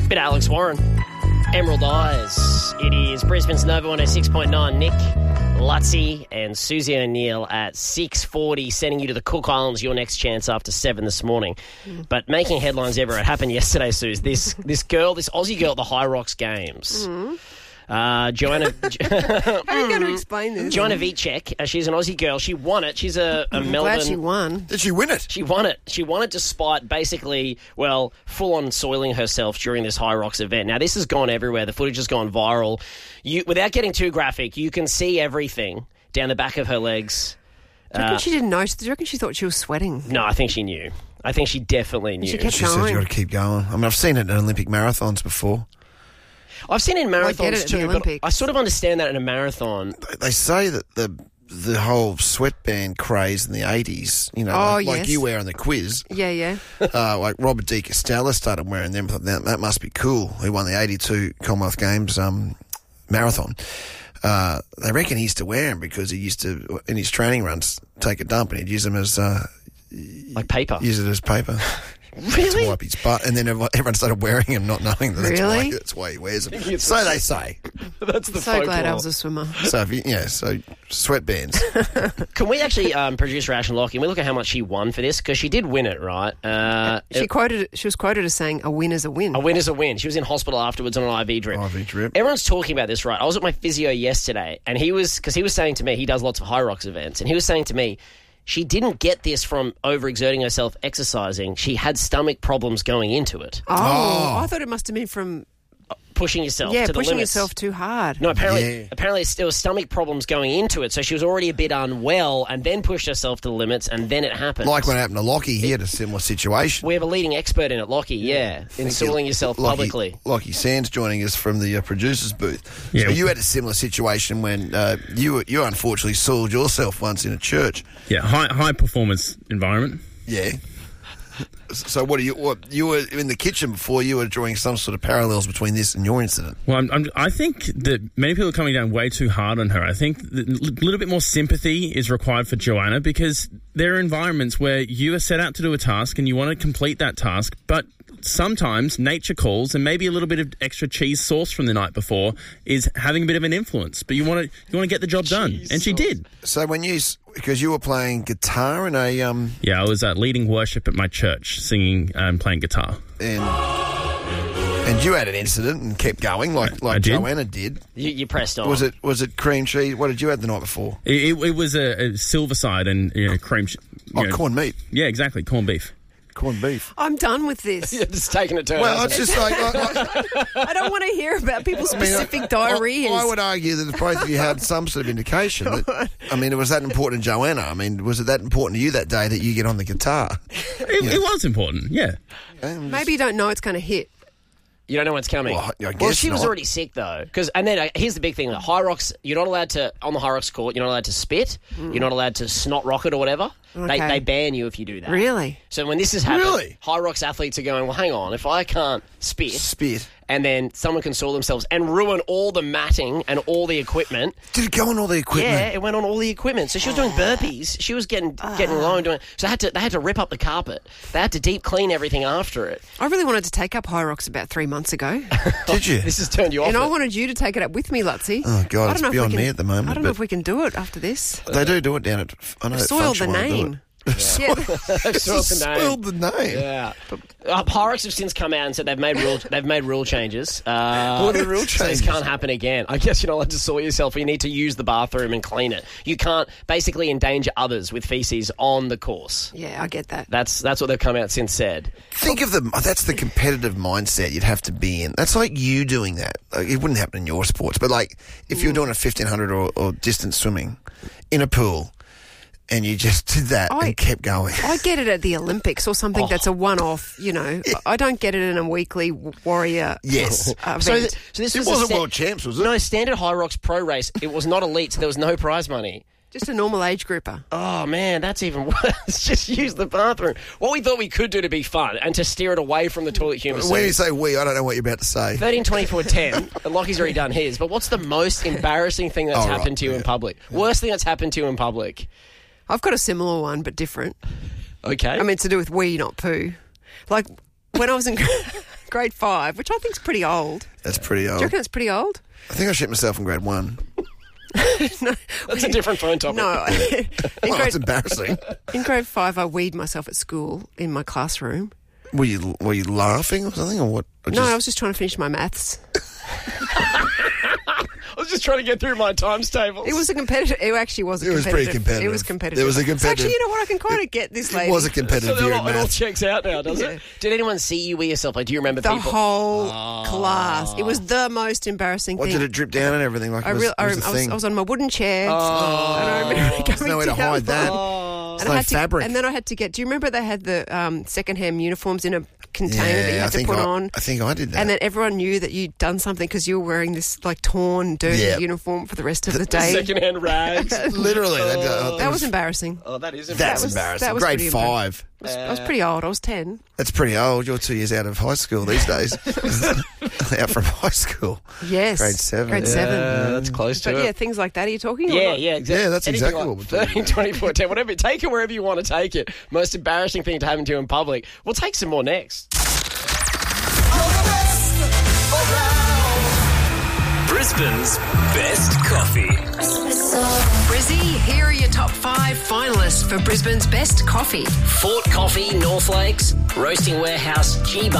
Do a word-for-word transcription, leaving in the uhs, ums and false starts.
Bit of Alex Warren. Emerald Eyes. It is Brisbane's Nova one oh six point nine. Nick, Lutzi and Susie O'Neill at six forty, sending you to the Cook Islands, your next chance after seven this morning. Mm. But making headlines ever. It happened yesterday, Suze. This this girl, this Aussie girl at the High Rocks Games. Mm. Uh, Joanna... How are you going to explain this? Joanna Vicek, uh, she's an Aussie girl. She won it. She's a, a I'm Melbourne... glad she won. Did she win it? She won it. She won it despite basically, well, full-on soiling herself during this High Rocks event. Now, this has gone everywhere. The footage has gone viral. You, without getting too graphic, you can see everything down the back of her legs. Do you reckon Uh, she didn't know? Do you reckon she thought she was sweating? No, I think she knew. I think she definitely knew. She kept She said going. you got to keep going. I mean, I've seen it in Olympic marathons before. I've seen it in I get it marathons at the too, but Olympics. I sort of understand that in a marathon. They say that the the whole sweatband craze in the eighties, you know, Oh, like, like yes. you wear on the quiz, Yeah, yeah. uh, like Robert D. Costello started wearing them. Thought that, that must be cool. He won the eighty-two Commonwealth Games um, marathon. Uh, they reckon he used to wear them because he used to, in his training runs, take a dump and he'd use them as uh, Like paper. use it as paper. Really? To wipe his butt, and then everyone everyone started wearing them, not knowing that that's, Really? why, that's why he wears them. So they say. That's the So glad I folklore. was a swimmer. So if you, yeah, so sweatbands. Can we actually, um, producer Ashley Lockie, can we look at how much she won for this? Because she did win it, right? Uh, She it- quoted. She was quoted as saying, "A win is a win." a win is a win. She was in hospital afterwards on an I V drip. I V drip. Everyone's talking about this, right? I was at my physio yesterday, and he was, because he was saying to me, he does lots of High Rocks events, and he was saying to me, she didn't get this from overexerting herself exercising. She had stomach problems going into it. Oh, Oh. I thought it must have been from Pushing yourself yeah, to the pushing limits. yourself too hard. No, apparently, Yeah. apparently there was stomach problems going into it, so she was already a bit unwell, and then pushed herself to the limits, and then it happened. Like what happened to Lockie, he had a similar situation. We have a leading expert in it, Lockie, yeah, in soiling yourself Lockie, publicly. Lockie Sands joining us from the uh, producers booth. Yeah. So you had a similar situation when uh, you you unfortunately soiled yourself once in a church. Yeah, high high performance environment. Yeah. So what are you? What you were in the kitchen before? You were drawing some sort of parallels between this and your incident. Well, I'm, I'm, I think that many people are coming down way too hard on her. I think that a little bit more sympathy is required for Joanna, because there are environments where you are set out to do a task and you want to complete that task, but sometimes nature calls, and maybe a little bit of extra cheese sauce from the night before is having a bit of an influence. But you want to you want to get the job done, and she did. So when you, s- because you were playing guitar in a um Yeah, I was uh, leading worship at my church, singing and playing guitar. and and you had an incident and kept going like like I did. Joanna did. You, you pressed on. Was it was it cream cheese? What did you have the night before? It, it, it was a, a silver side and you know, cream. ch- Oh, you know- corned meat, Yeah, exactly, corned beef. corned beef. I'm done with this. You're just taking a turn. Well, hasn't it's it? just like I, I, I don't want to hear about people's I mean, specific I- diarrheas. I, I would argue that if both of you had some sort of indication that, I mean, it was that important to Joanna. I mean, was it that important to you that day that you get on the guitar? It, it was important, yeah. Um, Maybe you don't know it's going to hit. You don't know what's coming. Well, I Well, guess she was not. already sick though. Because and then uh, here's the big thing: the High Rocks. You're not allowed to on the High Rocks court. You're not allowed to spit. You're not allowed to snot rocket or whatever. They Okay. they ban you if you do that. Really? So when this is happening, Really? High Rocks athletes are going, well, hang on, if I can't spit, Spit. and then someone can soil themselves and ruin all the matting and all the equipment. Did it go on all the equipment? Yeah, it went on all the equipment. So she was doing burpees. She was getting getting low and doing. So they had to they had to rip up the carpet. They had to deep clean everything after it. I really wanted to take up High Rocks about three months ago. Did you? This has turned you off. And I it. wanted you to take it up with me, Lutzi. Oh, God, I it's don't know if we beyond can- me at the moment, I don't know but- if we can do it after this. They do do it down at. I know Soiled the Function won't do name. it. Yeah. They've soiled the name. Spilled the name. Yeah, uh, High Rocks have since come out and said they've made rule they've made rule changes. Uh, What are the rule So changes? this can't happen again. I guess you're not allowed to soil yourself. You need to use the bathroom and clean it. You can't basically endanger others with feces on the course. Yeah, I get that. That's that's what they've come out since said. Think of the. That's the competitive mindset you'd have to be in. That's like you doing that. Like, it wouldn't happen in your sports, but like if you're doing a fifteen hundred or, or distance swimming in a pool, and you just did that I- and kept going. I get it at the Olympics or something Oh. that's a one-off, you know. I don't get it in a weekly warrior Yes. event. So, th- so this It was a wasn't sta- world champs, was it? No, standard High Rocks pro race. It was not elite, so there was no prize money. Just a normal age grouper. Oh, man, that's even worse. Just use the bathroom. What we thought we could do to be fun and to steer it away from the toilet humour. When you say we, I don't know what you're about to say. thirteen twenty-four ten, and Lockie's already done his, but what's the most embarrassing thing that's Oh, right, happened to you yeah. in public? Worst thing that's happened to you in public? I've got a similar one, but different. Okay. I mean, to do with wee, not poo. Like, when I was in grade five, which I think's pretty old. That's pretty Do old. you reckon it's pretty old? I think I shit myself in grade one. That's a different phone topic. No. in, Oh, grade, it's embarrassing. in grade five, I weed myself at school in my classroom. Were you were you laughing or something, or what? Or No, just- I was just trying to finish my maths. I was just trying to get through my times tables. It was a competitive. It actually was a It was competitive. pretty competitive. It was competitive. It was a So competitive- actually, you know what? I can kind of get this lady. It was a So competitive it year all, in it all maths. checks out now, does Yeah. it? Did anyone see you with yourself? Like, do you remember the people? whole class. It was the most embarrassing What thing. did it drip down and everything? Like I, it was, real, it I, was rem- a I, was, thing. I was on my wooden chair, and I remember There's going no way to down. hide that. And It's I no had to, fabric. and then I had to get. Do you remember they had the um, second-hand uniforms in a container that you Yeah, I had to think put I, on? I think I did that. And then everyone knew that you'd done something because you were wearing this like torn, dirty Yeah. uniform for the rest of the day. Secondhand rags. Literally, that, uh, That was embarrassing. Oh, that is that's that was- embarrassing. that was Grade pretty five. I was, I was pretty old. I was ten. That's pretty old. You're two years out of high school these days. Out from high school. Yes, Grade seven. Grade Yeah, seven. Yeah, that's close to But it. yeah, things like that. Are you talking? or Yeah, not? yeah, exactly. Yeah, that's Anything exactly like what we're talking thirteen, twenty-four, ten, whatever. Take it wherever you want to take it. Most embarrassing thing to happen to you in public. We'll take some more next. Brisbane's best coffee. Brizzy, here are your top five finalists for Brisbane's best coffee. Fort Coffee, North Lakes, Roasting Warehouse, G